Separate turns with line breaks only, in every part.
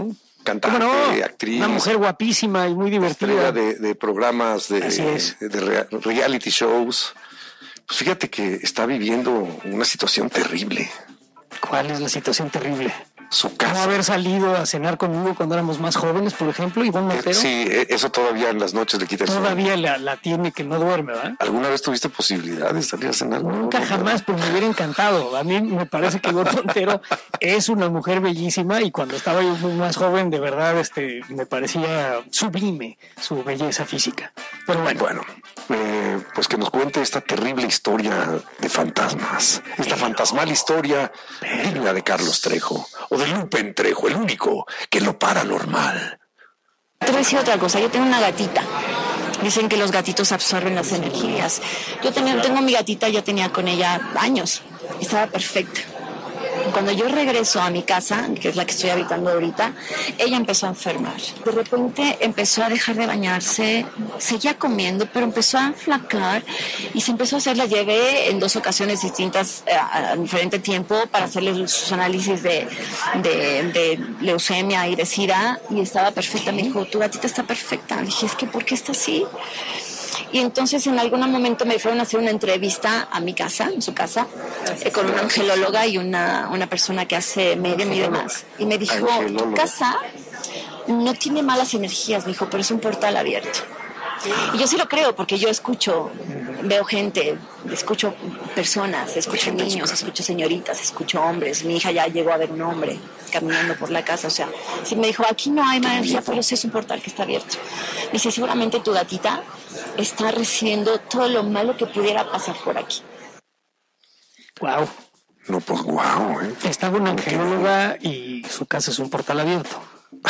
¿no? Cantante,
¿Cómo no?
actriz.
Una mujer guapísima y muy divertida.
Estrella de programas de reality shows. Pues fíjate que está viviendo una situación terrible.
¿Cuál es la situación terrible?
Su casa.
No haber salido a cenar conmigo cuando éramos más jóvenes, por ejemplo, Ivonne Montero.
Sí, eso todavía en las noches le quita el sueño.
Todavía la tiene que no duerme, ¿verdad?
¿Alguna vez tuviste posibilidad de salir a cenar?
Nunca, jamás, pues me hubiera encantado. A mí me parece que Ivonne Montero es una mujer bellísima y cuando estaba yo muy más joven, de verdad, me parecía sublime su belleza física. Pero bueno.
Pues que nos cuente esta terrible historia de fantasmas. Esta fantasmal historia digna de Carlos Trejo o de Lupen Trejo, el único que es lo paranormal.
Te voy a decir otra cosa, yo tengo una gatita. Dicen que los gatitos absorben las energías. Yo también tengo mi gatita, ya tenía con ella años. Estaba perfecta. Cuando yo regreso a mi casa, que es la que estoy habitando ahorita, ella empezó a enfermar. De repente empezó a dejar de bañarse, seguía comiendo, pero empezó a enflacar y se empezó a hacer. La llevé en 2 ocasiones distintas a diferente tiempo para hacerle sus análisis de leucemia y de SIDA y estaba perfecta. Me dijo, tu gatita está perfecta. Le dije, es que ¿por qué está así? Y entonces en algún momento me fueron a hacer una entrevista a mi casa, en su casa, con una angelóloga y una persona que hace medium y demás. Y me dijo, tu casa no tiene malas energías, me dijo, pero es un portal abierto. Y yo sí lo creo, porque yo escucho, veo gente, escucho personas, escucho niños, escucho señoritas, escucho hombres. Mi hija ya llegó a ver un hombre caminando por la casa, o sea, sí me dijo, aquí no hay mala energía, pero sí es un portal que está abierto. Me dice, seguramente tu gatita está recibiendo todo lo malo que pudiera pasar por aquí.
Wow.
No, pues wow,
Estaba una angelóloga y su casa es un portal abierto.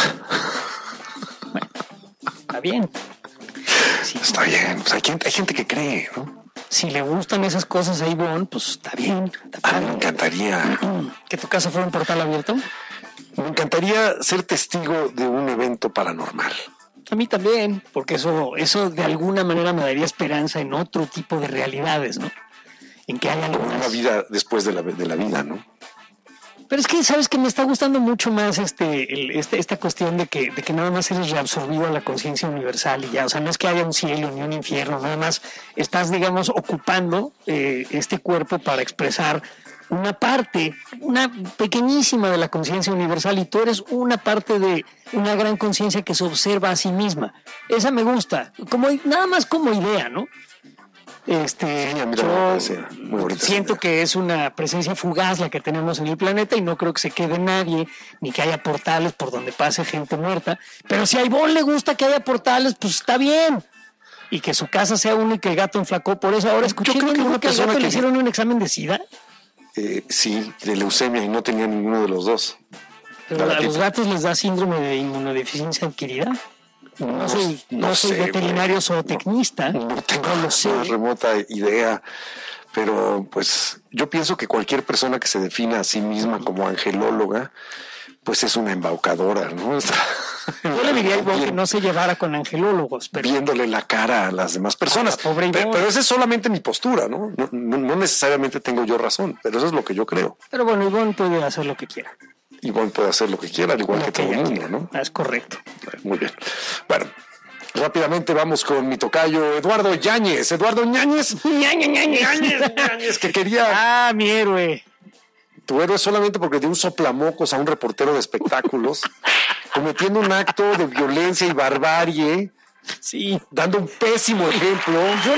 Bueno, está bien. Sí.
Está bien, pues hay gente que cree, ¿no?
Si le gustan esas cosas a Ivonne, pues está bien.
Me encantaría.
¿Que tu casa fuera un portal abierto?
Me encantaría ser testigo de un evento paranormal.
A mí también, porque eso de alguna manera me daría esperanza en otro tipo de realidades, ¿no? En que haya
una vida después de la vida, ¿no?
Pero es que, ¿sabes que me está gustando mucho más esta cuestión de que nada más eres reabsorbido a la conciencia universal y ya? O sea, no es que haya un cielo ni un infierno, nada más estás, digamos, ocupando este cuerpo para expresar una parte, una pequeñísima de la conciencia universal, y tú eres una parte de una gran conciencia que se observa a sí misma. Esa me gusta, nada más como idea, ¿no? Yo siento que es una presencia fugaz la que tenemos en el planeta y no creo que se quede nadie, ni que haya portales por donde pase gente muerta, pero si a Ivonne le gusta que haya portales, pues está bien, y que su casa sea uno y que el gato enflacó por eso. Ahora escuché que una persona que le hicieron un examen de SIDA.
Sí, de leucemia, y no tenía ninguno de los dos.
Pero a los gatos les da síndrome de inmunodeficiencia adquirida. No soy veterinario zootecnista,
no tengo la remota idea, pero pues yo pienso que cualquier persona que se defina a sí misma como angelóloga, pues es una embaucadora, ¿no?
Yo le diría a Ivonne que no se llevara con angelólogos, pero
viéndole la cara a las demás personas. Pero esa es solamente mi postura, ¿no? No necesariamente tengo yo razón, pero eso es lo que yo creo.
Pero bueno, Ivonne puede hacer lo que quiera.
Ivonne puede hacer lo que quiera, al igual que todo el mundo, ¿no?
Es correcto.
Muy bien. Bueno, rápidamente vamos con mi tocayo Eduardo Yáñez. Eduardo Ñáñez, que quería...
¡Ah, mi héroe!
Tu héroe solamente porque dio un soplamocos a un reportero de espectáculos, cometiendo un acto de violencia y barbarie.
Sí.
Dando un pésimo ejemplo.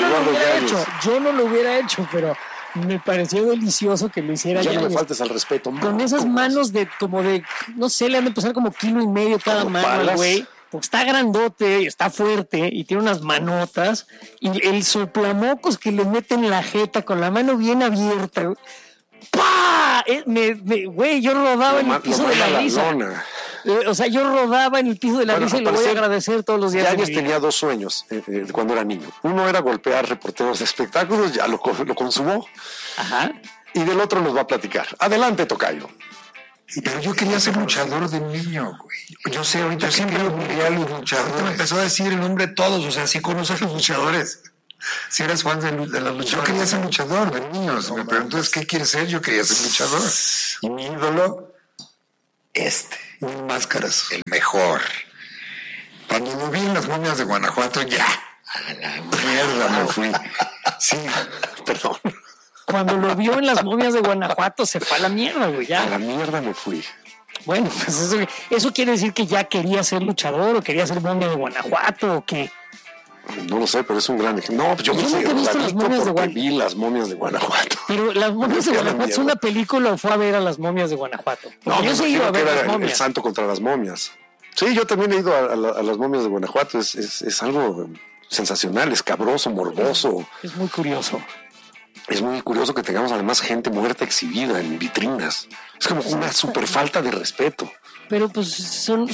Yo no lo hubiera hecho, pero me pareció delicioso que lo hiciera.
Ya no me faltes al respeto.
Con esas manos no sé, le han de pesar como 1.5 kilos cada mano, güey. Porque está grandote y está fuerte y tiene unas manotas. Y el soplamocos que le mete en la jeta con la mano bien abierta. ¡Pah! Güey, yo rodaba en el piso de la risa. O sea, yo rodaba en el piso de la risa y lo voy a agradecer todos los días.
Yáñez tenía 2 sueños cuando era niño. Uno era golpear reporteros de espectáculos, ya lo consumó.
Ajá.
Y del otro nos va a platicar. Adelante, tocayo.
Pero yo quería ser luchador de niño, güey. Yo sé, ahorita siempre quería los luchadores. Me empezó a decir el nombre de todos, o sea, sí conoces a los luchadores. Si eres fan de los luchadores. Yo quería ser luchador de niños. Me preguntó, ¿qué quieres ser? Yo quería ser luchador. Y mi ídolo, en máscaras.
El mejor.
Cuando lo vi en las momias de Guanajuato, ya, a la mierda me fui. Sí,
Perdón.
Cuando lo vio en las momias de Guanajuato, se fue a la mierda, güey,
A
ya.
la mierda me fui.
Bueno, pues eso quiere decir que ya quería ser luchador o quería ser momia de Guanajuato o qué.
No lo sé, pero es un gran ejemplo. No, pues yo me
Yo
sé,
nunca he visto las momias de
porque vi las momias de Guanajuato.
Pero las momias de
Me fui a la
Guanajuato, ¿es
mierda.
una película o fue a ver a las momias de Guanajuato?
No,
yo
me
sí he ido
imagino
a
que
ver
era
las
el
momias.
santo contra las momias. Sí, yo también he ido a las momias de Guanajuato. Es algo sensacional, escabroso, morboso.
Es muy curioso.
Es muy curioso que tengamos además gente muerta exhibida en vitrinas. Es como una super falta de respeto.
Pero pues son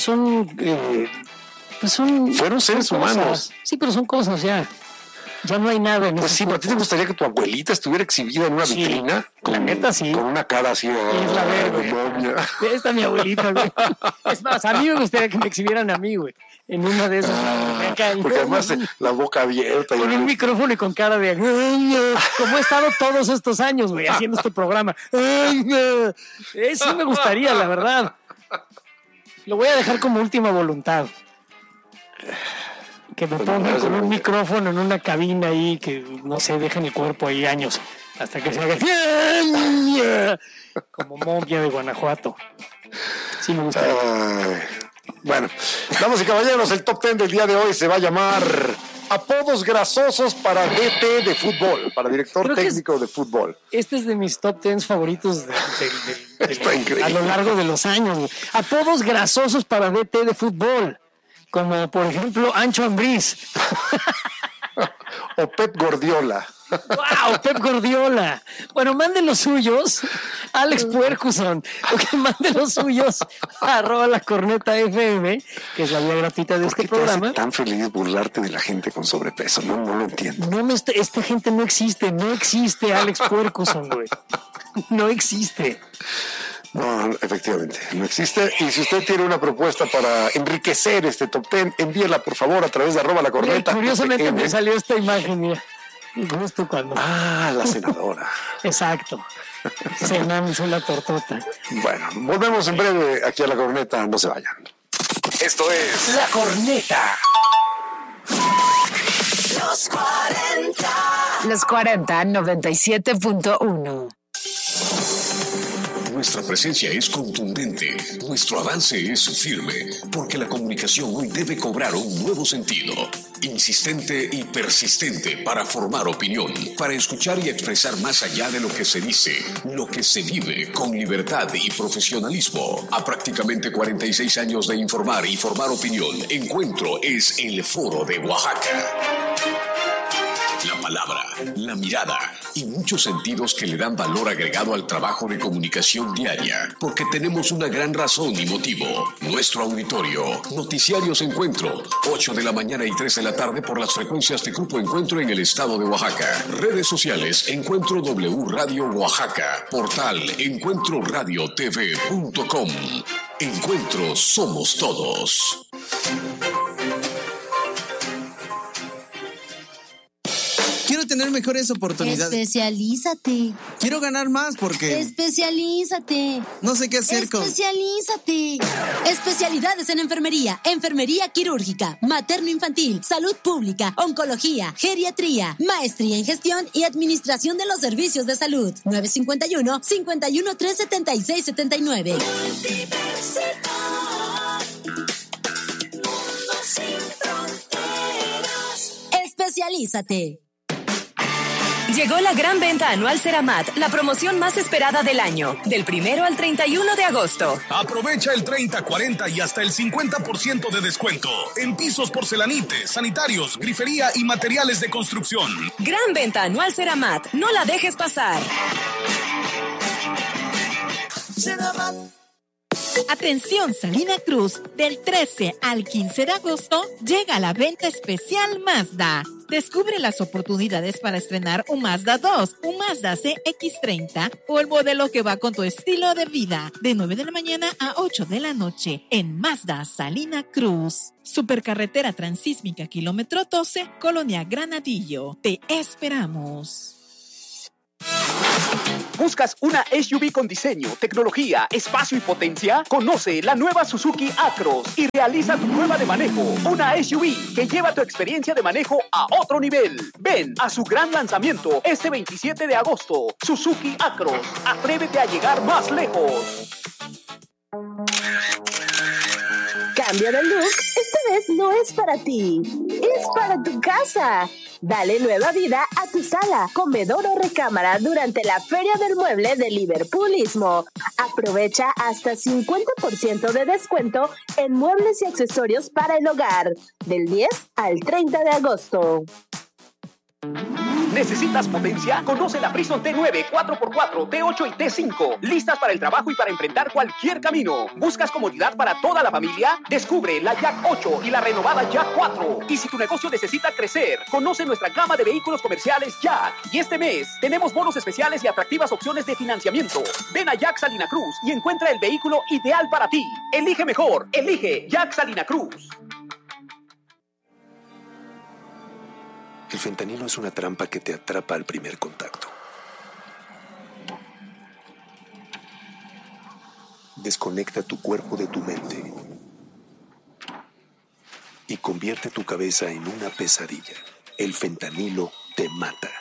Fueron seres
son cosas.
humanos.
Sí, pero son cosas ya. Ya no hay nada en
Pues
esos
sí, ¿a ti te
cuerpos.
gustaría que tu abuelita estuviera exhibida en una
Sí,
vitrina?
la neta sí.
Con una cara así.
Es la verga.
de momia.
Esta es mi abuelita, güey. Es más, a mí me gustaría que me exhibieran a mí, güey. En una de esas. Acá,
Porque además la boca abierta.
con un micrófono y con cara de como he estado todos estos años, güey, haciendo este programa. Sí me gustaría, la verdad. Lo voy a dejar como última voluntad. Que me pongan con un micrófono en una cabina ahí, que no sé, dejen el cuerpo ahí años, hasta que se haga como momia de Guanajuato. Sí me gustaría.
Ay. Bueno, damas y caballeros, el top 10 del día de hoy se va a llamar Apodos grasosos para DT de fútbol, para director
Creo que
técnico de fútbol.
Este es de mis top 10 favoritos
Está increíble.
a lo largo de los años. Güey. Apodos grasosos para DT de fútbol, como por ejemplo Ancho Ambriz.
O Pep Guardiola.
¡Wow! Pep Guardiola. Bueno, manden los suyos a Alex Puercuson. O que manden los suyos a @lacorneta.fm, que es la vía gratuita de
¿Por
este
qué te hace
programa.
tan feliz burlarte de la gente con sobrepeso? No lo entiendo.
Esta gente no existe Alex Puercuson, güey. No existe.
No, efectivamente, no existe. Y si usted tiene una propuesta para enriquecer este top 10, envíela por favor a través de
Mira,
@lacorneta.
curiosamente me salió esta imagen, mira. Justo cuando.
Ah, la senadora.
Exacto. Cenamos una tortota.
Bueno, volvemos en breve aquí a La Corneta, no se vayan. Esto es
La Corneta.
Los 40 97.1.
Nuestra presencia es contundente, nuestro avance es firme, porque la comunicación hoy debe cobrar un nuevo sentido, insistente y persistente para formar opinión, para escuchar y expresar más allá de lo que se dice, lo que se vive con libertad y profesionalismo. A prácticamente 46 años de informar y formar opinión, Encuentro es el Foro de Oaxaca. La palabra, la mirada y muchos sentidos que le dan valor agregado al trabajo de comunicación diaria, porque tenemos una gran razón y motivo. Nuestro auditorio, Noticiarios Encuentro, 8 de la mañana y 3 de la tarde por las frecuencias de Grupo Encuentro en el estado de Oaxaca. Redes sociales, Encuentro W Radio Oaxaca. Portal encuentroradiotv.com. Encuentro somos todos.
Quiero tener mejores oportunidades.
Especialízate.
Quiero ganar más porque
Especialízate.
no sé qué hacer con...
Especialízate. Especialidades en enfermería, enfermería quirúrgica, materno-infantil, salud pública, oncología, geriatría, maestría en gestión y administración de los servicios de salud. 951-5137679. Especialízate.
Llegó la gran venta anual Ceramat, la promoción más esperada del año, del 1 al 31 de agosto.
Aprovecha el 30, 40 y hasta el 50% de descuento en pisos, porcelanites, sanitarios, grifería y materiales de construcción.
Gran venta anual Ceramat, no la dejes pasar.
Atención Salina Cruz, del 13 al 15 de agosto llega la venta especial Mazda. Descubre las oportunidades para estrenar un Mazda 2, un Mazda CX-30 o el modelo que va con tu estilo de vida, de 9 de la mañana a 8 de la noche en Mazda Salina Cruz. Supercarretera Transísmica kilómetro 12, Colonia Granadillo. Te esperamos.
¿Buscas una SUV con diseño, tecnología, espacio y potencia? Conoce la nueva Suzuki Acros y realiza tu prueba de manejo. Una SUV que lleva tu experiencia de manejo a otro nivel. Ven a su gran lanzamiento este 27 de agosto. Suzuki Acros. Atrévete a llegar más lejos.
Cambio de look, esta vez no es para ti, es para tu casa. Dale nueva vida a tu sala, comedor o recámara durante la Feria del Mueble de Liverpool Istmo. Aprovecha hasta 50% de descuento en muebles y accesorios para el hogar, del 10 al 30 de agosto.
¿Necesitas potencia? Conoce la Prison T9, 4x4, T8 y T5. Listas para el trabajo y para enfrentar cualquier camino. ¿Buscas comodidad para toda la familia? Descubre la Jack 8 y la renovada Jack 4. Y si tu negocio necesita crecer, conoce nuestra gama de vehículos comerciales Jack. Y este mes tenemos bonos especiales y atractivas opciones de financiamiento. Ven a Jack Salina Cruz y encuentra el vehículo ideal para ti. Elige mejor. Elige Jack Salina Cruz.
El fentanilo es una trampa que te atrapa al primer contacto. Desconecta tu cuerpo de tu mente y convierte tu cabeza en una pesadilla. El fentanilo te mata.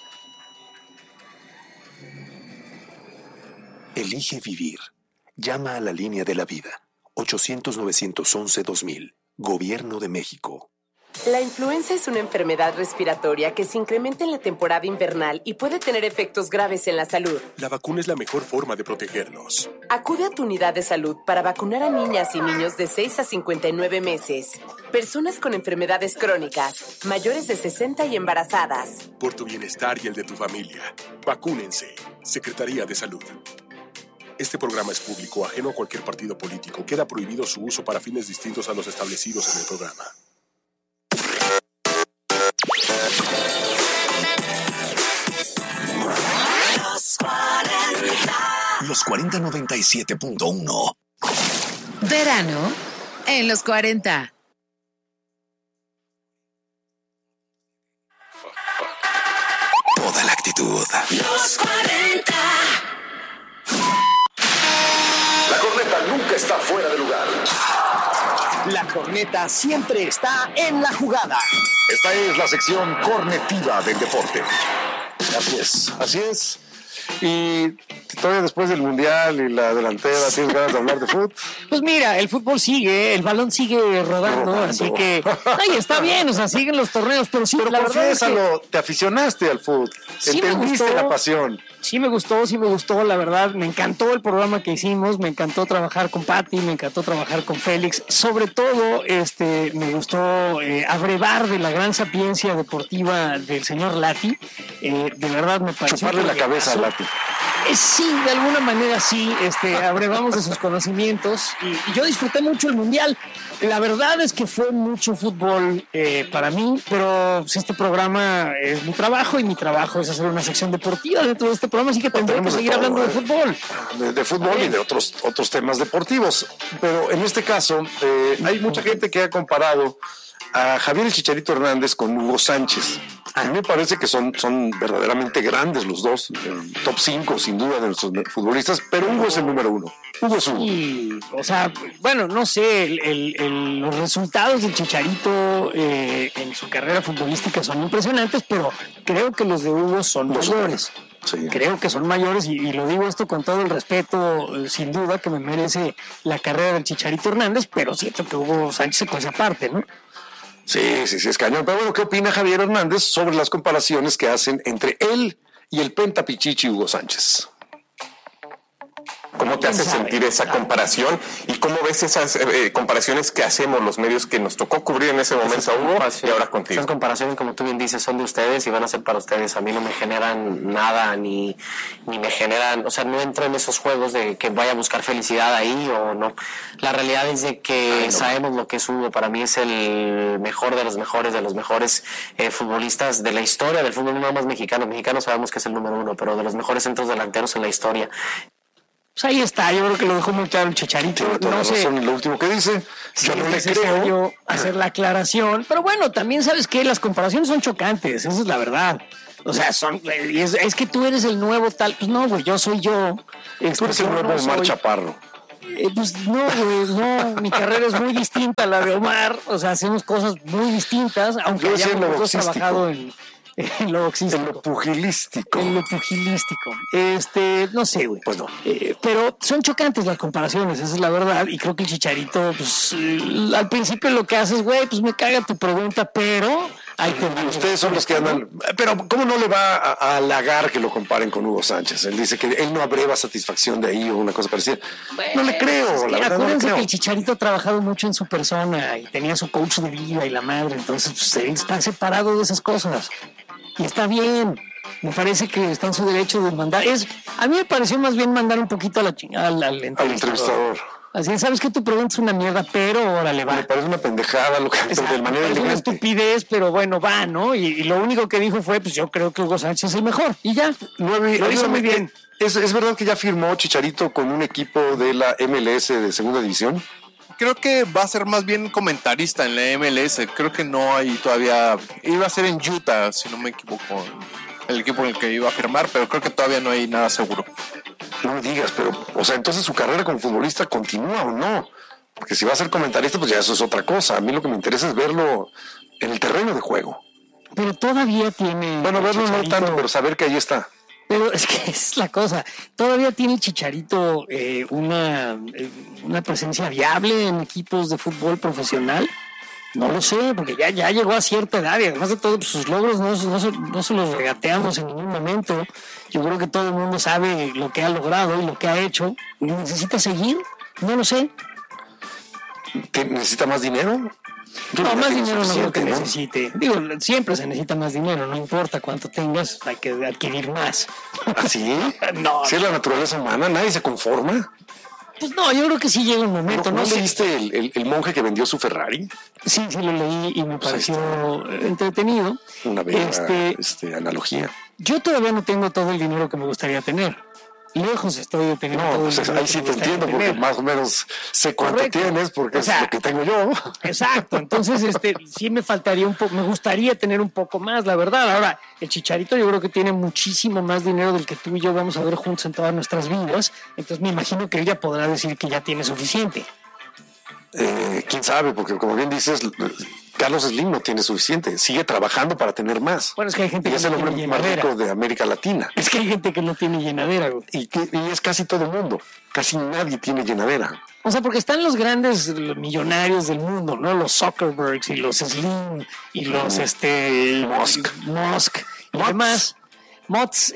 Elige vivir. Llama a la línea de la vida. 800-911-2000. Gobierno de México.
La influenza es una enfermedad respiratoria que se incrementa en la temporada invernal y puede tener efectos graves en la salud.
La vacuna es la mejor forma de protegernos.
Acude a tu unidad de salud para vacunar a niñas y niños de 6 a 59 meses, personas con enfermedades crónicas, mayores de 60 y embarazadas.
Por tu bienestar y el de tu familia, vacúnense. Secretaría de Salud. Este programa es público, ajeno a cualquier partido político. Queda prohibido su uso para fines distintos a los establecidos en el programa.
Los 40 97.1.
Verano en los 40.
Toda la actitud.
Los 40.
La corneta nunca está fuera de lugar.
La corneta siempre está en la jugada.
Esta es la sección cornetiva del deporte. Así es. Y todavía después del Mundial y la delantera, ¿tienes ganas de hablar de fútbol?
Pues mira, el fútbol sigue, el balón sigue rodando, así que ahí está bien, o sea, siguen los torneos, pero sí,
pero
la verdad es que
te aficionaste al fútbol,
sí
entendiste la pasión.
Sí me gustó, la verdad, me encantó el programa que hicimos, me encantó trabajar con Pati, me encantó trabajar con Félix, sobre todo me gustó abrevar de la gran sapiencia deportiva del señor Lati, de verdad me pareció...
Chuparle la cabeza a Lati.
Sí, de alguna manera sí, abrevamos de sus conocimientos y yo disfruté mucho el Mundial. La verdad es que fue mucho fútbol para mí, pero pues, este programa es mi trabajo y mi trabajo es hacer una sección deportiva dentro de este programa, así que tendremos que seguir hablando de fútbol.
De fútbol y de otros temas deportivos. Pero en este caso, hay mucha gente que ha comparado a Javier el Chicharito Hernández con Hugo Sánchez. A mí me parece que son verdaderamente grandes los dos, top 5 sin duda de nuestros futbolistas, pero Hugo es el número 1. Hugo es Hugo.
Sí, o sea, bueno, no sé, los resultados del Chicharito en su carrera futbolística son impresionantes, pero creo que los de Hugo son mayores. Sí. Creo que son mayores y lo digo esto con todo el respeto, sin duda, que me merece la carrera del Chicharito Hernández, pero siento que Hugo Sánchez se cuece aparte, ¿no?
Sí, es cañón. Pero bueno, ¿qué opina Javier Hernández sobre las comparaciones que hacen entre él y el pentapichichi Hugo Sánchez?
¿Cómo te hace sentir esa comparación? ¿Y cómo ves esas comparaciones que hacemos los medios que nos tocó cubrir en ese momento a Hugo y ahora contigo?
Esas comparaciones, como tú bien dices, son de ustedes y van a ser para ustedes. A mí no me generan nada, ni me generan... O sea, no entro en esos juegos de que vaya a buscar felicidad ahí o no. La realidad es de que sabemos lo que es Hugo. Para mí es el mejor de los mejores futbolistas de la historia del fútbol, no más mexicano. Mexicanos sabemos que es el número 1, pero de los mejores centros delanteros en la historia.
Pues ahí está, yo creo que lo dejó muy claro el Chicharito.
No sé
lo
último que dice. Yo no le
creo hacer la aclaración. Pero bueno, también sabes que las comparaciones son chocantes, esa es la verdad. O sea, es que tú eres el nuevo tal. Pues no, güey, yo soy yo.
Tú eres el nuevo Omar Chaparro.
Pues no, güey, no. Mi carrera es muy distinta a la de Omar. O sea, hacemos cosas muy distintas, aunque hayamos trabajado en lo boxístico.
En lo pugilístico.
En lo pugilístico. No sé, güey.
Pues no.
Pero son chocantes las comparaciones, esa es la verdad. Y creo que el Chicharito, pues, al principio lo que hace es, güey, pues me caga tu pregunta, pero...
Ustedes son los que andan... Pero ¿cómo no le va a halagar que lo comparen con Hugo Sánchez? Él dice que él no abreva satisfacción de ahí o una cosa parecida. No le creo, la verdad no le creo.
Que el Chicharito ha trabajado mucho en su persona y tenía su coach de vida y la madre, entonces pues, él está separado de esas cosas. Y está bien. Me parece que está en su derecho de mandar. A mí me pareció más bien mandar un poquito a la chingada al entrevistador. Así, sabes que tu pregunta es una mierda, pero órale, va.
Me parece una pendejada lo que de manera
es una estupidez, pero bueno, va, ¿no? Y lo único que dijo fue, pues yo creo que Hugo Sánchez es el mejor. Y ya, lo hizo muy bien.
¿Es verdad que ya firmó Chicharito con un equipo de la MLS de segunda división?
Creo que va a ser más bien comentarista en la MLS. Creo que no hay todavía... Iba a ser en Utah, si no me equivoco, el equipo en el que iba a firmar, pero creo que todavía no hay nada seguro.
No me digas, pero, o sea, entonces su carrera como futbolista continúa o no. Porque si va a ser comentarista, pues ya eso es otra cosa. A mí lo que me interesa es verlo en el terreno de juego.
Pero todavía tiene...
Bueno, verlo no tanto, pero saber que ahí está.
Pero es que es la cosa. Todavía tiene el Chicharito una presencia viable en equipos de fútbol profesional. No lo sé, porque ya llegó a cierta edad y además de todo, pues, sus logros no se los regateamos en ningún momento. Yo creo que todo el mundo sabe lo que ha logrado y lo que ha hecho. ¿Necesita seguir? No lo sé.
¿Necesita más dinero?
No, más dinero no creo que necesite. Digo, siempre se necesita más dinero, no importa cuánto tengas, hay que adquirir más.
¿Sí?
No.
¿Sí es la naturaleza humana? ¿Nadie se conforma?
Pues no, yo creo que sí llega un momento.
¿No leíste el monje que vendió su Ferrari?
Sí, lo leí y me pareció entretenido.
Una bella analogía.
Yo todavía no tengo todo el dinero que me gustaría tener. Lejos estoy de tener todo el dinero.
Ahí sí te entiendo, porque más o menos sé cuánto tienes, porque es lo que tengo yo.
Exacto, entonces sí me faltaría un poco, me gustaría tener un poco más, la verdad. Ahora, el Chicharito yo creo que tiene muchísimo más dinero del que tú y yo vamos a ver juntos en todas nuestras vidas, entonces me imagino que ella podrá decir que ya tiene suficiente.
¿Quién sabe? Porque como bien dices, Carlos Slim no tiene suficiente, sigue trabajando para tener más.
Bueno, es que hay gente que
es el hombre más rico de América Latina.
Es que hay gente que no tiene llenadera, güey.
Y es casi todo el mundo. Casi nadie tiene llenadera.
O sea, porque están los grandes millonarios del mundo, ¿no? Los Zuckerbergs y los Slim y los Musk y demás. Mods,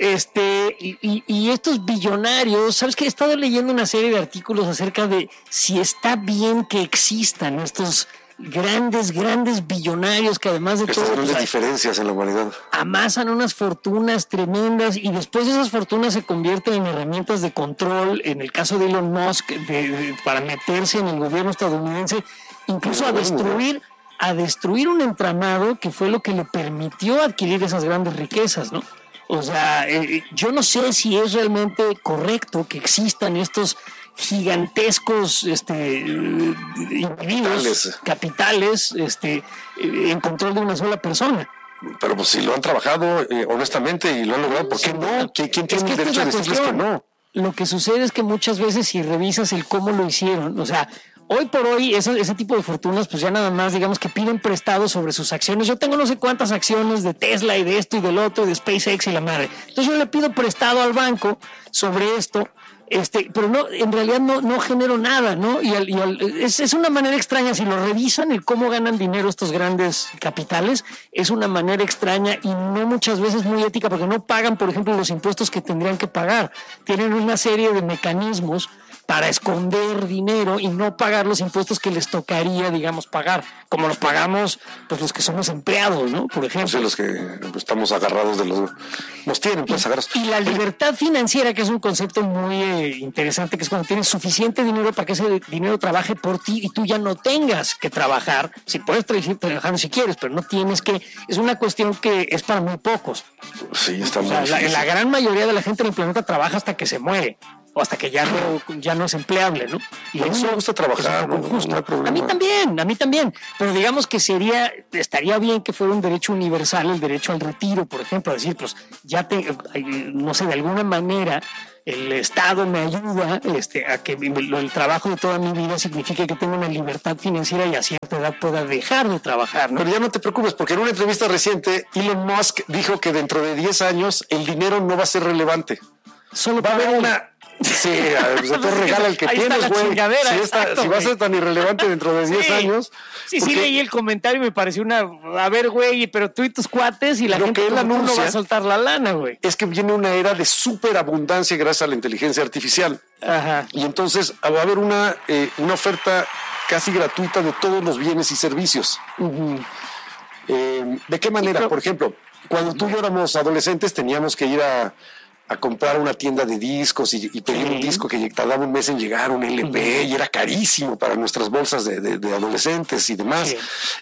y estos billonarios, ¿sabes qué? He estado leyendo una serie de artículos acerca de si está bien que existan estos grandes billonarios que además de todo...
Estas grandes diferencias en la humanidad.
Amasan unas fortunas tremendas y después esas fortunas se convierten en herramientas de control, en el caso de Elon Musk, para meterse en el gobierno estadounidense, incluso a destruir un entramado que fue lo que le permitió adquirir esas grandes riquezas, ¿no? O sea, yo no sé si es realmente correcto que existan estos gigantescos individuos, capitales, en control de una sola persona.
Pero pues si lo han trabajado honestamente y lo han logrado, ¿por qué no? ¿Quién tiene el derecho a decirles que no?
Lo que sucede es que muchas veces si revisas el cómo lo hicieron, o sea, hoy por hoy ese tipo de fortunas pues ya nada más digamos que piden prestado sobre sus acciones. Yo tengo no sé cuántas acciones de Tesla y de esto y del otro y de SpaceX y la madre. Entonces yo le pido prestado al banco sobre esto, pero no, en realidad no genero nada, ¿no? Es una manera extraña, si lo revisan el cómo ganan dinero estos grandes capitales, es una manera extraña y no muchas veces muy ética porque no pagan, por ejemplo, los impuestos que tendrían que pagar. Tienen una serie de mecanismos para esconder dinero y no pagar los impuestos que les tocaría, digamos, pagar, como los pagamos pues los que somos empleados, ¿no? Por ejemplo.
Sí, los que estamos agarrados nos tienen pues agarrados.
Y la libertad financiera, que es un concepto muy interesante, que es cuando tienes suficiente dinero para que ese dinero trabaje por ti y tú ya no tengas que trabajar. Si puedes seguir trabajando si quieres, pero no tienes que. Es una cuestión que es para muy pocos.
Sí, está muy
la gran mayoría de la gente en el planeta trabaja hasta que se muere. o hasta que ya no es empleable, ¿no? Y
a mí me gusta trabajar, no hay problema.
A mí también, pero digamos que estaría bien que fuera un derecho universal, el derecho al retiro, por ejemplo, decir, pues no sé, de alguna manera el Estado me ayuda a que el trabajo de toda mi vida signifique que tengo una libertad financiera y a cierta edad pueda dejar de trabajar, ¿no?
Pero ya no te preocupes, porque en una entrevista reciente Elon Musk dijo que dentro de 10 años el dinero no va a ser relevante.
Solo
va a haber una... Sí, entonces regala el que tienes, güey. Si va a ser tan irrelevante dentro de 10 años.
Sí, leí el comentario y me pareció a ver, güey, pero tú y tus cuates y la gente
que él
no va a soltar la lana, güey.
Es que viene una era de superabundancia gracias a la inteligencia artificial.
Ajá.
Y entonces va a haber una oferta casi gratuita de todos los bienes y servicios.
Uh-huh.
¿De qué manera? Por ejemplo, cuando tú y yo éramos adolescentes teníamos que ir a comprar una tienda de discos y pedir un disco que tardaba un mes en llegar, un LP, y era carísimo para nuestras bolsas de adolescentes y demás.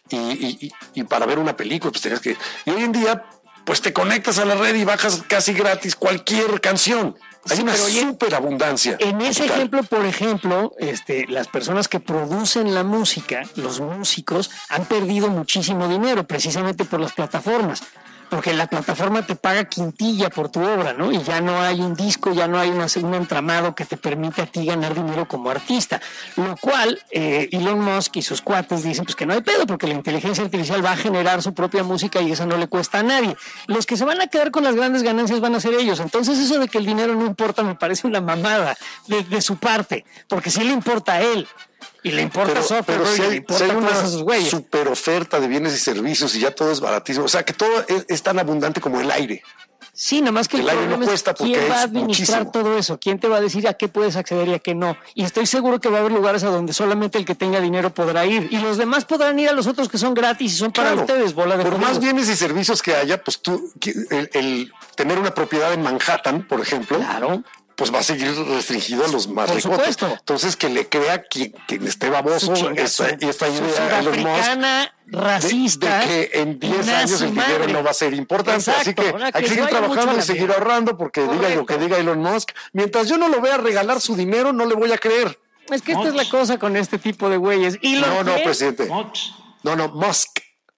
Y para ver una película, pues tenías que... Y hoy en día, pues te conectas a la red y bajas casi gratis cualquier canción. Hay una superabundancia.
En ese ejemplo, por ejemplo, las personas que producen la música, los músicos, han perdido muchísimo dinero precisamente por las plataformas. Porque la plataforma te paga quintilla por tu obra, ¿no? Y ya no hay un disco, ya no hay un entramado que te permite a ti ganar dinero como artista. Lo cual, Elon Musk y sus cuates dicen pues que no hay pedo, porque la inteligencia artificial va a generar su propia música y esa no le cuesta a nadie. Los que se van a quedar con las grandes ganancias van a ser ellos. Entonces eso de que el dinero no importa me parece una mamada de su parte, porque sí le importa a él. Y le importa
pero si hay una super oferta de bienes y servicios y ya todo es baratísimo. O sea, que todo es tan abundante como el aire.
Sí, nada más que
el aire no cuesta porque
¿quién va a
es
administrar
muchísimo.
todo eso? ¿Quién te va a decir a qué puedes acceder y a qué no? Y estoy seguro que va a haber lugares a donde solamente el que tenga dinero podrá ir. Y los demás podrán ir a los otros que son gratis y son para ustedes, bola de
por
jodidos.
más bienes y servicios que haya, pues tú, el tener una propiedad en Manhattan, por ejemplo...
Claro.
Pues va a seguir restringido a los más
por
ricotes.
Supuesto.
Entonces, que le crea quien esté baboso esta idea de los
sudafricana, racista,
de que en 10 años el dinero no va a ser importante.
Exacto.
Así que hay que seguir trabajando y seguir ahorrando, porque diga lo que diga Elon Musk. Mientras yo no lo vea regalar su dinero, no le voy a creer.
Es que esta es la cosa con este tipo de güeyes.
No, presidente. No, Musk.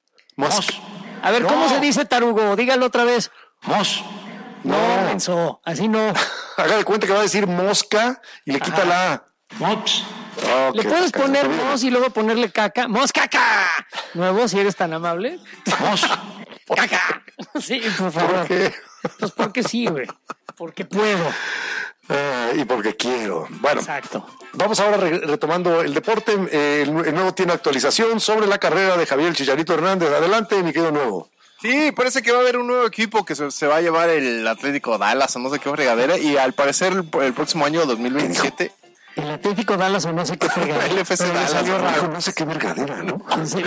A ver, ¿cómo se dice tarugo? Dígalo otra vez.
Musk.
No, menso, así no.
Haga de cuenta que va a decir mosca y le quita la A.
Mox.
Le puedes poner mos y luego ponerle caca. ¡Mos caca! Nuevo, si eres tan amable.
Mos.
¡Caca! Sí, por favor.
¿Por qué?
Pues porque sí, güey. Porque puedo.
Y porque quiero. Bueno,
exacto.
Vamos ahora retomando el deporte. El Nuevo tiene actualización sobre la carrera de Javier Chicharito Hernández. Adelante, mi querido Nuevo.
Sí, parece que va a haber un nuevo equipo que se va a llevar el Atlético Dallas o no sé qué fregadera, y al parecer el próximo año 2027
el Atlético Dallas o no sé qué fregadera.
El FC Dallas,
no sé qué vergadera, ¿no?
No sé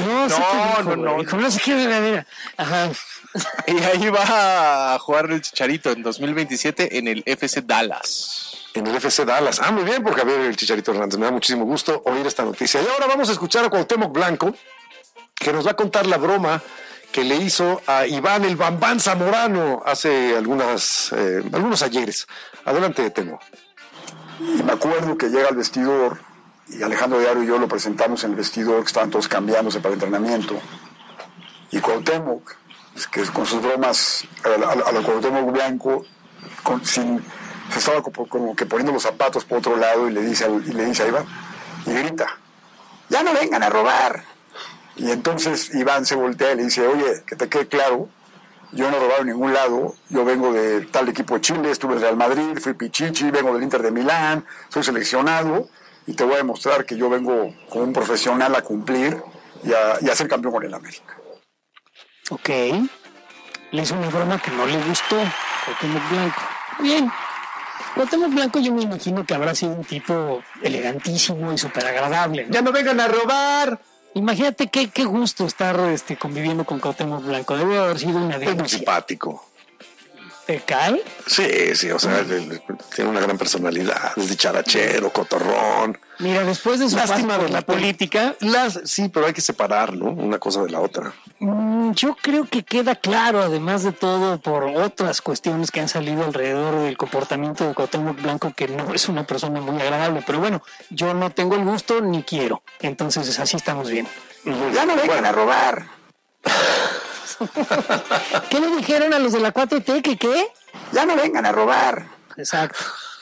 qué vergadera. Ajá.
Y ahí va a jugar el Chicharito en 2027 en el FC Dallas.
En el FC Dallas. Muy bien, por Javier el Chicharito Hernández. Me da muchísimo gusto oír esta noticia. Y ahora vamos a escuchar a Cuauhtémoc Blanco, que nos va a contar la broma que le hizo a Iván el Bambán Zamorano hace algunos ayeres. Adelante, Temo.
Y me acuerdo que llega al vestidor y Alejandro de Aro y yo lo presentamos en el vestidor, que estaban todos cambiándose para el entrenamiento. Y Cuauhtémoc, que con sus bromas a la Cuauhtémoc Blanco, se estaba como que poniendo los zapatos por otro lado y le dice a Iván, y grita, ¡ya no vengan a robar! Y entonces Iván se voltea y le dice, oye, que te quede claro, yo no he robado en ningún lado, yo vengo de tal equipo de Chile, estuve en Real Madrid, fui Pichichi, vengo del Inter de Milán, soy seleccionado y te voy a demostrar que yo vengo como un profesional a cumplir y a ser campeón con el América.
Ok, le hizo una broma que no le gustó, Cuauhtémoc Blanco. Bien, Cuauhtémoc Blanco yo me imagino que habrá sido un tipo elegantísimo y súper agradable, ¿no?
¡Ya no vengan a robar!
Imagínate qué gusto estar conviviendo con Cuauhtémoc Blanco. Debe haber sido una delicia.
Es muy simpático.
¿Te cae?
Sí, o sea, tiene una gran personalidad, es dicharachero, cotorrón.
Mira, después de su
lástima
paso por la política...
Sí, pero hay que separar, ¿no? Una cosa de la otra.
Yo creo que queda claro, además de todo, por otras cuestiones que han salido alrededor del comportamiento de Cuauhtémoc Blanco, que no es una persona muy agradable, pero bueno, yo no tengo el gusto ni quiero, entonces así estamos bien.
Ya no vengan a robar.
¿Qué le dijeron a los de la 4T? ¿Que qué?
Ya no vengan a robar.
Exacto.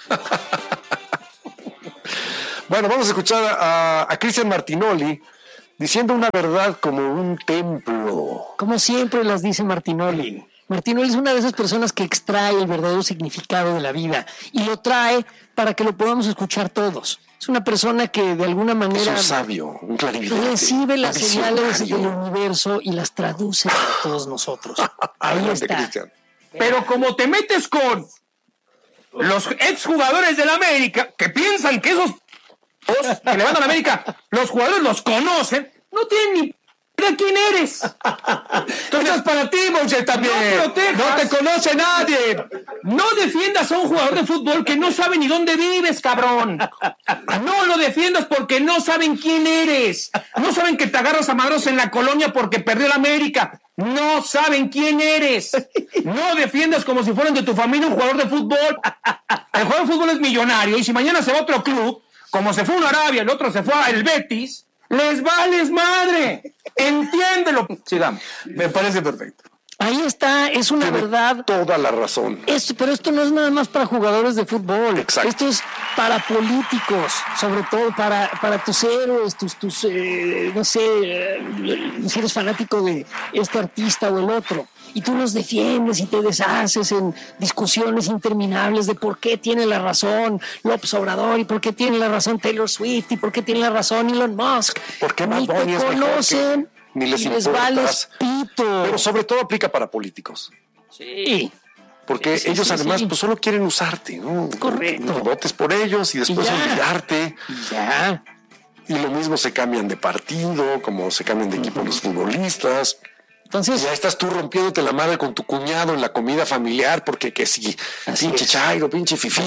Bueno, vamos a escuchar a Cristian Martinoli diciendo una verdad como un templo.
Como siempre las dice Martinoli. Martinoli es una de esas personas que extrae el verdadero significado de la vida y lo trae para que lo podamos escuchar todos. Es una persona que de alguna manera...
Es un sabio, un clarividente.
Recibe las señales del universo y las traduce para todos nosotros. Ahí está.
Cristian.
Pero como te metes con los exjugadores del América, que piensan que esos que le van a la América, los jugadores los conocen, no tienen ni idea quién eres.
Entonces para ti, Monche, también. No te conoce nadie.
No defiendas a un jugador de fútbol que no sabe ni dónde vives, cabrón. No lo defiendas porque no saben quién eres. No saben que te agarras a madros en la colonia porque perdió la América. No saben quién eres. No defiendas como si fueran de tu familia un jugador de fútbol. El jugador de fútbol es millonario y si mañana se va a otro club, como se fue a Arabia, el otro se fue al Betis, les vales madre. Entiéndelo. Sigamos.
Me parece perfecto.
Ahí está, es una verdad.
Toda la razón.
Pero esto no es nada más para jugadores de fútbol.
Exacto.
Esto es para políticos, sobre todo para tus héroes, no sé, si eres fanático de este artista o el otro. Y tú los defiendes y te deshaces en discusiones interminables de por qué tiene la razón López Obrador y por qué tiene la razón Taylor Swift y por qué tiene la razón Elon Musk.
¿Por qué
ni te conocen,
ni les
vales pito.
Pero sobre todo aplica para políticos.
Sí.
Porque ellos además pues solo quieren usarte, ¿no?
Correcto.
Votes por ellos y después olvidarte.
Ya.
Y lo mismo se cambian de partido, como se cambian de equipo los futbolistas.
Entonces,
ya estás tú rompiéndote la madre con tu cuñado en la comida familiar porque que si pinche chairo, pinche fifí.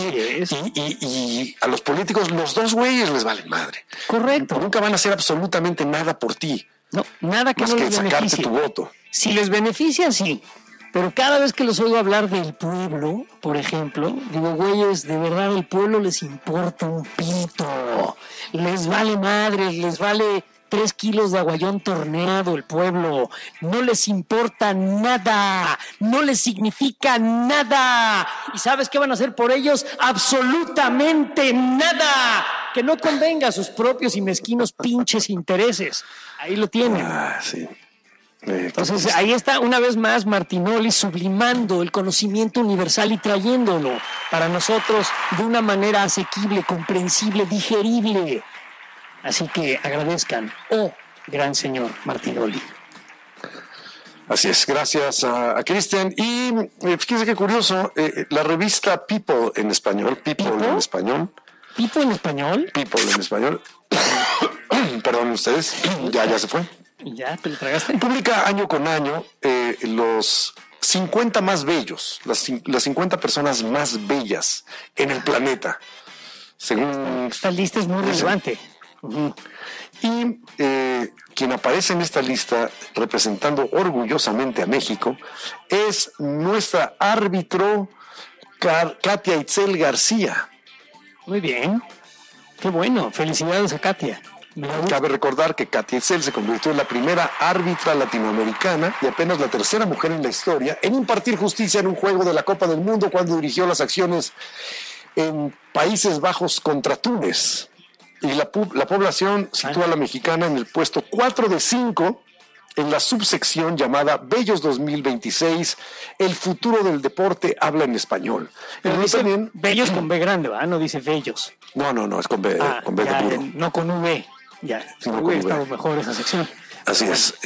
Y a los políticos, los dos güeyes les valen madre.
Correcto.
Nunca van a hacer absolutamente nada por ti.
No, nada que
más
no
que
les
sacarte
beneficie.
tu voto.
Si les beneficia, sí. Pero cada vez que los oigo hablar del pueblo, por ejemplo, digo, güeyes, de verdad el pueblo les importa un pito. Les vale madre, les vale 3 kilos de aguayón torneado el pueblo. No les importa nada. No les significa nada. ¿Y sabes qué van a hacer por ellos? Absolutamente nada. Que no convenga a sus propios y mezquinos pinches intereses. Ahí lo tienen.
Sí.
Entonces ahí está una vez más Martinoli sublimando el conocimiento universal y trayéndolo para nosotros de una manera asequible, comprensible, digerible. Así que agradezcan, gran señor Martinoli.
Así es, gracias a Cristian. Y fíjense qué curioso, la revista People en español,
¿People en español?
Perdón ustedes, ya se fue.
¿Ya te lo tragaste?
Publica año con año los 50 más bellos, las 50 personas más bellas en el planeta. Según
esta lista es muy relevante.
Y quien aparece en esta lista representando orgullosamente a México es nuestra árbitro Katia Itzel García.
Muy bien, qué bueno, felicidades a Katia.
Cabe recordar que Katia Itzel se convirtió en la primera árbitra latinoamericana y apenas la tercera mujer en la historia en impartir justicia en un juego de la Copa del Mundo cuando dirigió las acciones en Países Bajos contra Túnez. Y la población sitúa a la mexicana en el puesto 4 de 5 en la subsección llamada Bellos 2026, el futuro del deporte habla en español.
Pero dice también, bellos con B grande, ¿verdad? No dice bellos.
No, es con B, con B de puro.
No con V. Ya, hubiera estado mejor esa sección.
Así es.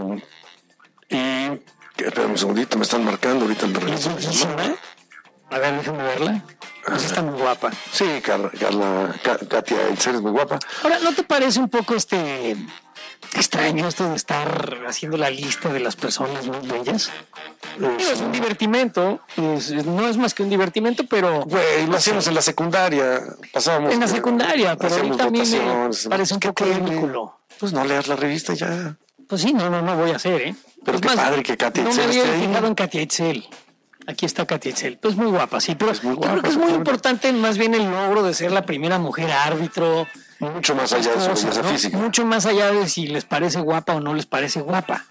Espera un segundito, me están marcando ahorita en
¿Es buenísima? A ver, déjame verla. Pues está muy guapa.
Sí, Katia Itzel es muy guapa.
Ahora, ¿no te parece un poco extraño esto de estar haciendo la lista de las personas más bellas? Es un divertimento, no es más que un divertimento, pero...
Güey, lo hacíamos en la secundaria, pasábamos...
En la secundaria, pero ahorita a mí me parece un poco ridículo.
Pues no leas la revista ya.
Pues sí, no voy a hacer, ¿eh?
Pero qué padre que Katia
no
Itzel
me había
esté ahí.
fijado en Katia Itzel. Aquí está Katia Itzel. Pues muy guapa, sí, pero
muy guapa,
yo creo que es muy importante más bien el logro de ser la primera mujer árbitro.
Mucho más allá de su belleza física.
Mucho más allá de si les parece guapa o no les parece guapa.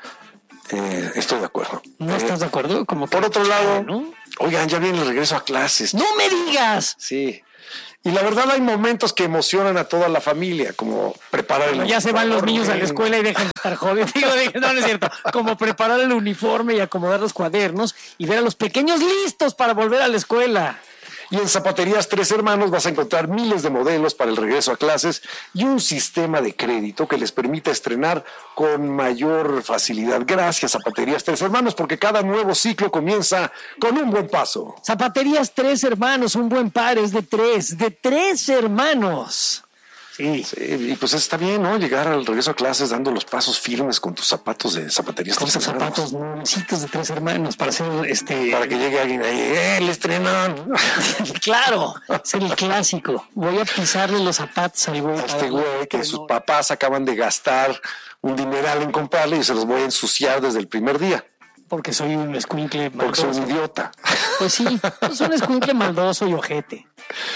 Estoy de acuerdo.
¿No estás de acuerdo? Como
por otro lado,
¿no?
Oigan, ya viene el regreso a clases.
¡No me digas!
Sí. Y la verdad hay momentos que emocionan a toda la familia, como preparar el
ya se van los niños a la escuela y dejan de estar jodidos. No es cierto. Como preparar el uniforme y acomodar los cuadernos y ver a los pequeños listos para volver a la escuela.
Y en Zapaterías Tres Hermanos vas a encontrar miles de modelos para el regreso a clases y un sistema de crédito que les permita estrenar con mayor facilidad. Gracias, Zapaterías Tres Hermanos, porque cada nuevo ciclo comienza con un buen paso.
Zapaterías Tres Hermanos, un buen par es de tres hermanos. Sí.
Y pues está bien, ¿no? Llegar al regreso a clases dando los pasos firmes con tus zapatos de Zapaterías
Con
Tres
tus
Hermanos.
zapatos nuevecitos de Tres Hermanos para hacer
Para que llegue alguien ahí, el estrenón.
Claro, es el clásico. Voy a pisarle los zapatos al güey.
Este güey que sus papás acaban de gastar un dineral en comprarle y se los voy a ensuciar desde el primer día.
Porque soy un escuincle maldoso.
Porque soy un idiota.
Pues sí, soy un escuincle maldoso y ojete.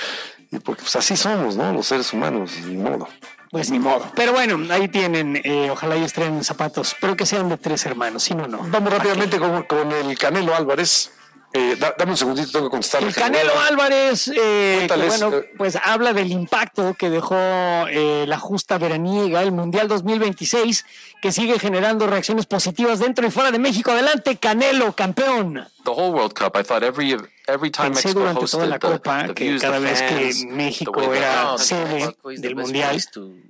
Y porque pues así somos, ¿no? Los seres humanos, ni modo.
Pues ni modo. Pero bueno, ahí tienen, ojalá y estrenen zapatos, pero que sean de Tres Hermanos, si no, no.
Vamos rápidamente con el Canelo Álvarez. Dame un segundito, tengo que contestar.
El Canelo Álvarez, que, bueno, pues habla del impacto que dejó la justa veraniega, el Mundial 2026, que sigue generando reacciones positivas dentro y fuera de México. Adelante, Canelo, campeón.
The whole World Cup, I thought every time
Pensé
Mexico
durante toda la
hosted
Copa
the
que
views,
cada
the
vez
fans,
que México
the way
era
they-
sede del Mundial,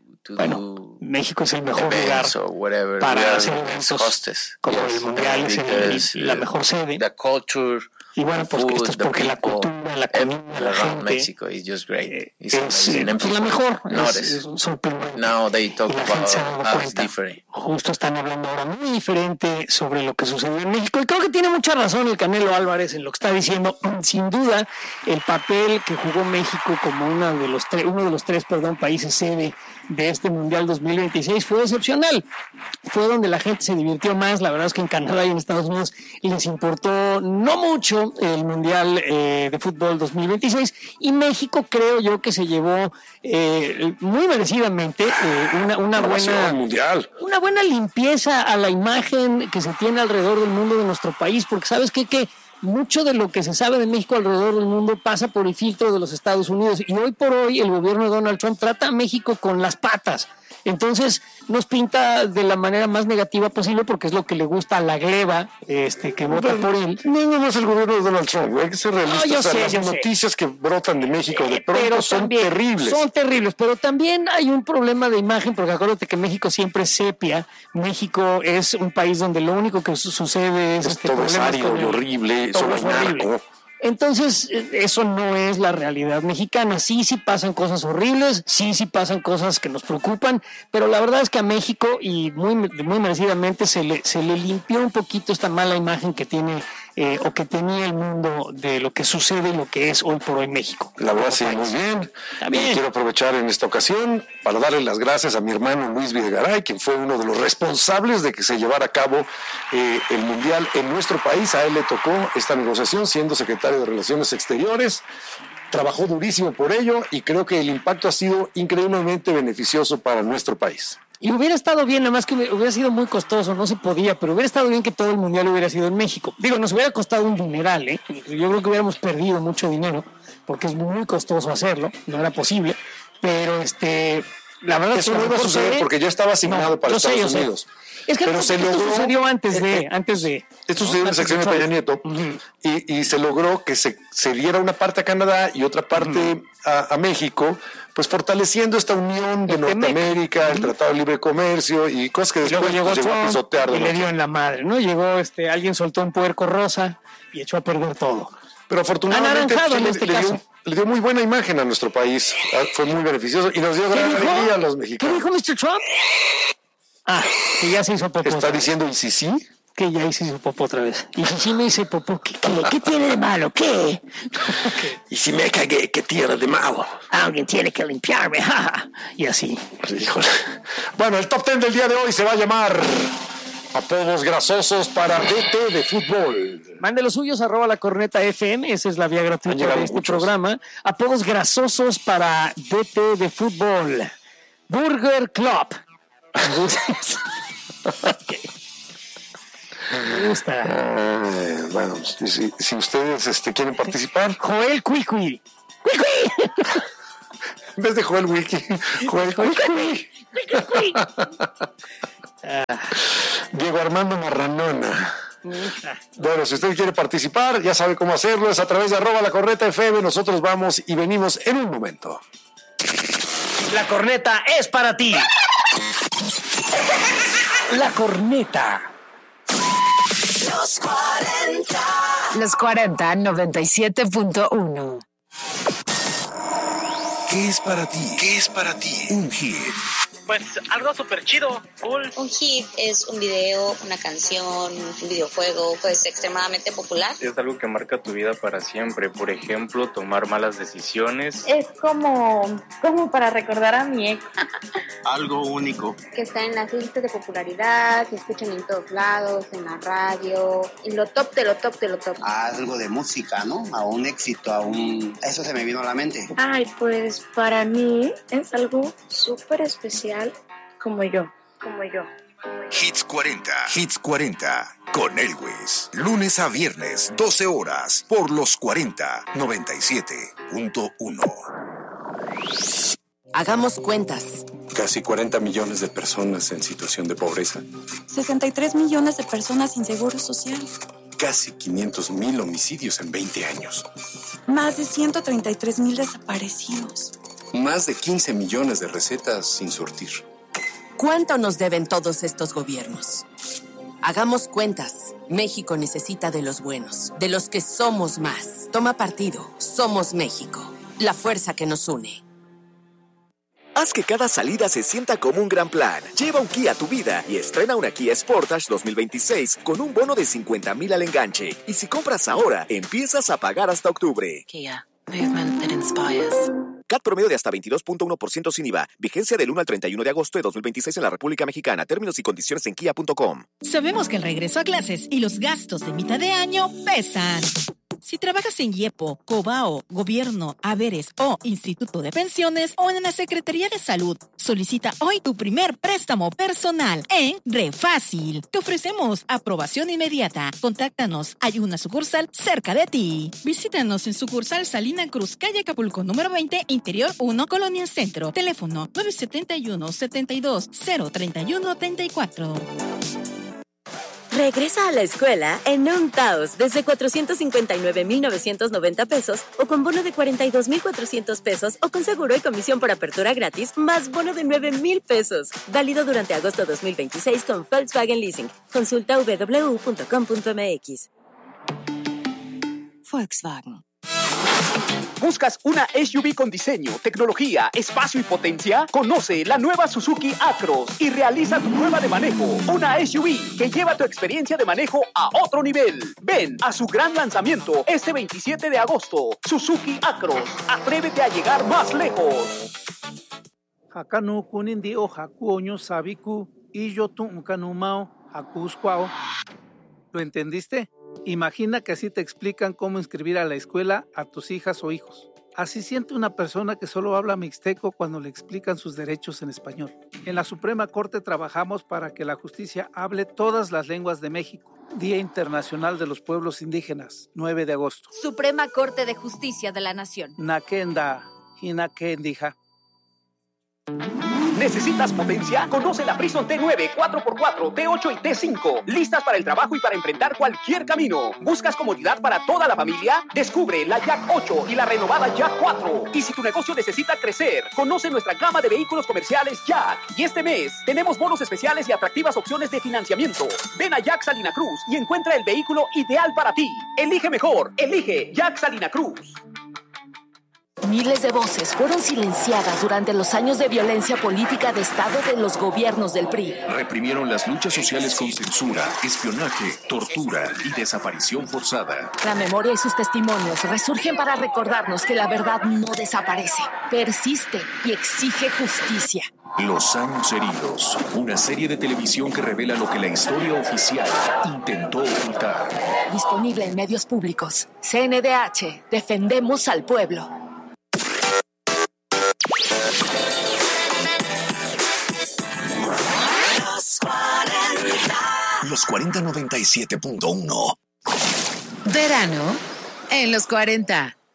bueno, México es el mejor lugar para hacer eventos como el Mundial, es la mejor sede.
The culture,
Y bueno, pues esto es porque la cultura, la comida, la
around
gente
Mexico is just great. It's
es
amazing. And
pues, la
people
mejor.
notice.
Es sorprendente.
Now they talk
Y la
about
gente se ha dado
how it's
cuenta.
different.
Justo están hablando ahora muy diferente sobre lo que sucedió en México. Y creo que tiene mucha razón el Canelo Álvarez en lo que está diciendo. Sin duda, el papel que jugó México como uno de los tres países sede de este Mundial 2026 fue excepcional. Fue donde la gente se divirtió más. La verdad es que en Canadá y en Estados Unidos les importó no mucho el Mundial de Fútbol 2026. Y México creo yo que se llevó muy merecidamente una buena
mundial.
Una buena limpieza a la imagen que se tiene alrededor del mundo de nuestro país, porque sabes que mucho de lo que se sabe de México alrededor del mundo pasa por el filtro de los Estados Unidos, y hoy por hoy el gobierno de Donald Trump trata a México con las patas. Entonces nos pinta de la manera más negativa posible, porque es lo que le gusta a la gleba que vota por él.
No es el gobierno de Donald Trump, hay que ser realistas.
No, yo
O sea,
sé,
las
yo sé.
noticias que brotan de México de pronto
Pero
son
también
terribles.
Son terribles, pero también hay un problema de imagen, porque acuérdate que México siempre es sepia. México es un país donde lo único que sucede es
todo es
problemas
árido
con
y horrible,
todo
solo
es
hay
horrible.
narco.
Entonces, eso no es la realidad mexicana. Sí pasan cosas horribles, sí pasan cosas que nos preocupan, pero la verdad es que a México, y muy merecidamente, se le limpió un poquito esta mala imagen que tiene o que tenía el mundo de lo que sucede y lo que es hoy por hoy México.
La verdad, sí, muy bien. Y quiero aprovechar en esta ocasión para darle las gracias a mi hermano Luis Videgaray, quien fue uno de los responsables de que se llevara a cabo el Mundial en nuestro país. A él le tocó esta negociación siendo secretario de Relaciones Exteriores. Trabajó durísimo por ello y creo que el impacto ha sido increíblemente beneficioso para nuestro país.
Y hubiera estado bien, nada más que hubiera sido muy costoso, no se podía, pero hubiera estado bien que todo el mundial hubiera sido en México. Digo, nos hubiera costado un dineral, ¿eh? Yo creo que hubiéramos perdido mucho dinero, porque es muy costoso hacerlo, no era posible, pero la verdad
eso no iba a suceder porque ya estaba asignado para Estados Unidos.
Es que
pero
esto sucedió antes de.
Esto sucedió en la sección de Peña Nieto y se logró que se diera una parte a Canadá y otra parte a México, pues fortaleciendo esta unión de Norteamérica, el Tratado de Libre Comercio y cosas que después
llegó
llegó a pisotear.
Y le dio en la madre, ¿no? Llegó alguien soltó un puerco rosa y echó a perder todo.
Pero afortunadamente
caso.
le dio muy buena imagen a nuestro país, fue muy beneficioso y nos dio gran alegría a los mexicanos.
¿Qué dijo Mr. Trump? Que ya se hizo poco.
Está diciendo, ¿y sí?
Que ya hice su popó otra vez. Y si me hice popó, ¿qué tiene de malo? ¿Qué?
Y si me cagué, ¿qué tiene de malo?
Alguien tiene que limpiarme. Y así.
Híjole. Bueno, el top 10 del día de hoy se va a llamar apodos grasosos para DT de fútbol.
Mande los suyos, @lacorneta.fm. Esa es la vía gratuita de este programa. Apodos grasosos para DT de fútbol. Burger Club. Me gusta.
Bueno, si ustedes quieren participar.
Joel Cuicui.
En vez de Joel Wiki, Joel Cuicui. Diego Armando Marranona. Bueno, si usted quiere participar, ya sabe cómo hacerlo. Es a través de @lacorneta.fm. Nosotros vamos y venimos en un momento.
La corneta es para ti. La corneta.
Los 40.
Los 40, 97.1.
¿Qué es para ti? ¿Qué es para ti un hit?
Pues algo súper chido, cool.
Un hit es un video, una canción, un videojuego, pues extremadamente popular.
Es algo que marca tu vida para siempre. Por ejemplo, tomar malas decisiones.
Es como para recordar a mi ex.
Algo único.
Que está en las listas de popularidad, que escuchan en todos lados, en la radio, en lo top de lo top de lo top.
Algo de música, ¿no? A un éxito, Eso se me vino a la mente.
Ay, pues para mí es algo súper especial. Como yo.
Hits 40. Hits 40 con Elwes. Lunes a viernes, 12 horas, por los 40, 97.1.
Hagamos cuentas.
Casi 40 millones de personas en situación de pobreza.
63 millones de personas sin seguro social.
Casi 500,000 homicidios en 20 años.
Más de 133,000 desaparecidos.
Más de 15 millones de recetas sin surtir.
¿Cuánto nos deben todos estos gobiernos? Hagamos cuentas. México necesita de los buenos, de los que somos más. Toma partido. Somos México. La fuerza que nos une.
Haz que cada salida se sienta como un gran plan. Lleva un Kia a tu vida y estrena una Kia Sportage 2026 con un bono de 50,000 al enganche. Y si compras ahora, empiezas a pagar hasta octubre.
Kia. Movement that inspires.
CAT promedio de hasta 22.1% sin IVA. Vigencia del 1 al 31 de agosto de 2026 en la República Mexicana. Términos y condiciones en kia.com.
Sabemos que el regreso a clases y los gastos de mitad de año pesan. Si trabajas en IEPO, Cobao, Gobierno, Haberes o Instituto de Pensiones o en la Secretaría de Salud, solicita hoy tu primer préstamo personal en Refácil. Te ofrecemos aprobación inmediata. Contáctanos. Hay una sucursal cerca de ti. Visítanos en sucursal Salina Cruz, calle Acapulco, número 20, Interior 1, Colonia Centro. Teléfono 971-72-031-34.
Regresa a la escuela en un Taos desde 459,990 pesos o con bono de 42,400 pesos o con seguro y comisión por apertura gratis más bono de 9,000 pesos. Válido durante agosto 2026 con Volkswagen Leasing. Consulta www.com.mx.
Volkswagen. ¿Buscas una SUV con diseño, tecnología, espacio y potencia? Conoce la nueva Suzuki Acros y realiza tu prueba de manejo. Una SUV que lleva tu experiencia de manejo a otro nivel. Ven a su gran lanzamiento este 27 de agosto. Suzuki Acros. Atrévete a llegar más lejos.
Hakanu kunindi o hakuoño sabiku y yo tu kanumao hakuskwao. ¿Lo entendiste? Imagina que así te explican cómo inscribir a la escuela a tus hijas o hijos. Así siente una persona que solo habla mixteco cuando le explican sus derechos en español. En la Suprema Corte trabajamos para que la justicia hable todas las lenguas de México. Día Internacional de los Pueblos Indígenas, 9 de agosto.
Suprema Corte de Justicia de la Nación.
Nakenda, Hinakendija.
¿Necesitas potencia? Conoce la Prison T9, 4x4, T8 y T5. Listas para el trabajo y para enfrentar cualquier camino. ¿Buscas comodidad para toda la familia? Descubre la Jack 8 y la renovada Jack 4. Y si tu negocio necesita crecer, conoce nuestra gama de vehículos comerciales Jack. Y este mes tenemos bonos especiales y atractivas opciones de financiamiento. Ven a Jack Salina Cruz y encuentra el vehículo ideal para ti. Elige mejor. Elige Jack Salina Cruz.
Miles de voces fueron silenciadas durante los años de violencia política de Estado de los gobiernos del PRI.
Reprimieron las luchas sociales con censura, espionaje, tortura y desaparición forzada.
La memoria y sus testimonios resurgen para recordarnos que la verdad no desaparece, persiste y exige justicia.
Los años heridos, una serie de televisión que revela lo que la historia oficial intentó ocultar.
Disponible en medios públicos. CNDH, defendemos al pueblo.
Los 40 97.1.
Verano en los 40.